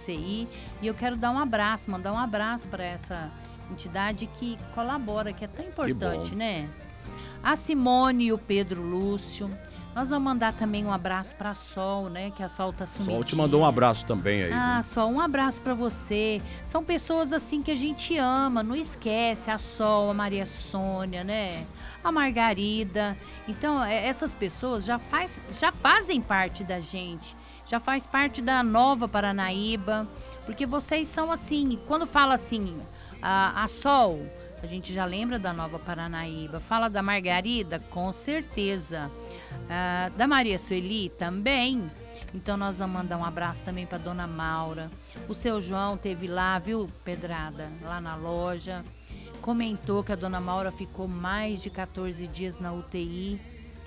CI. E eu quero dar um abraço, mandar um abraço para essa entidade que colabora, que é tão importante, né? A Simone e o Pedro Lúcio. Nós vamos mandar também um abraço para a Sol, né? Que a Sol tá sumidinha. Sol te mandou um abraço também aí. Ah, Sol, um abraço para você. São pessoas assim que a gente ama, não esquece. A Sol, a Maria Sônia, né? A Margarida. Então, essas pessoas já fazem parte da gente. Já faz parte da Nova Paranaíba. Porque vocês são assim, quando fala assim, a Sol, a gente já lembra da Nova Paranaíba. Fala da Margarida, com certeza. Da Maria Sueli também. Então nós vamos mandar um abraço também para dona Maura. O seu João teve lá, viu, Pedrada, lá na loja. Comentou que a dona Maura ficou mais de 14 dias na UTI.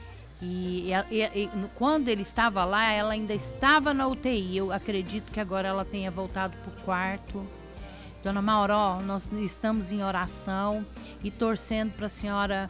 E quando ele estava lá, ela ainda estava na UTI. Eu acredito que agora ela tenha voltado para o quarto. Dona Maura, ó, nós estamos em oração e torcendo para a senhora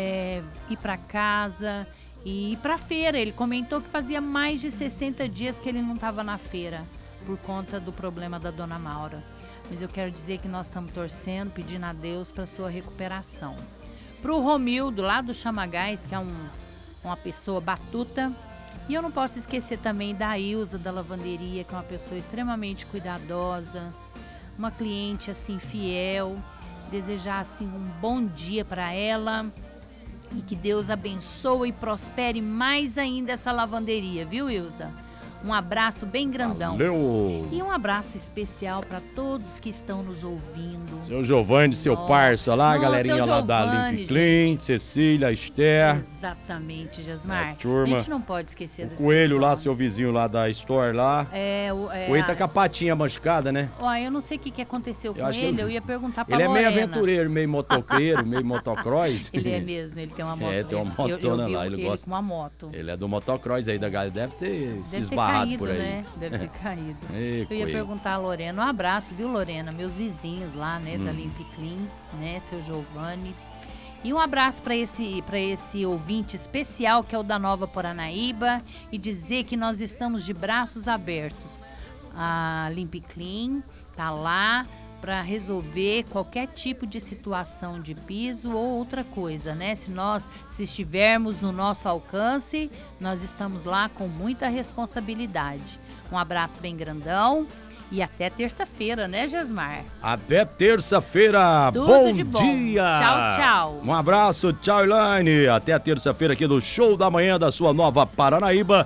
ir para casa e ir para a feira. Ele comentou que fazia mais de 60 dias que ele não estava na feira por conta do problema da dona Maura. Mas eu quero dizer que nós estamos torcendo, pedindo a Deus para sua recuperação. Para o Romildo, lá do Chamagás, que é uma pessoa batuta. E eu não posso esquecer também da Ilza, da lavanderia, que é uma pessoa extremamente cuidadosa, uma cliente assim fiel. Desejar assim um bom dia para ela. E que Deus abençoe e prospere mais ainda essa lavanderia, viu, Ilza? Um abraço bem grandão. Valeu! E um abraço especial para todos que estão nos ouvindo. Seu Giovanni, seu parça lá, a galerinha lá da Limp Clean, Cecília, Esther. Exatamente, Jasmar. Turma. A gente não pode esquecer desse Coelho pessoal. lá, seu vizinho lá da Store lá. O Coelho tá com a patinha machucada, né? Ó, eu não sei o que aconteceu com ele, eu ia perguntar pra Ele Lorena. é meio aventureiro, meio motoqueiro, meio motocross. Ele é mesmo, ele tem uma moto. Tem uma motona lá, ele gosta. Com uma moto. Ele é do motocross aí da galera, deve ter se esbarrado caído, por aí. Né? Deve ter caído. Ei, eu ia perguntar a Lorena, um abraço, viu, Lorena? Meus vizinhos lá, né, da Limp Clean, né, seu Giovanni. E um abraço para esse ouvinte especial que é o da Nova Paranaíba e dizer que nós estamos de braços abertos. A Limp Clean tá lá para resolver qualquer tipo de situação de piso ou outra coisa, né? Se estivermos no nosso alcance, nós estamos lá com muita responsabilidade. Um abraço bem grandão e até terça-feira, né, Jasmar? Até terça-feira. Bom dia. Tchau, tchau. Um abraço, tchau, Elaine. Até a terça-feira aqui do Show da Manhã da sua Nova Paranaíba,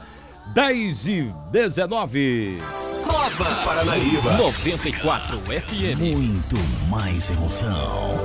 10h19. Nova Paranaíba 94 FM. Muito mais emoção.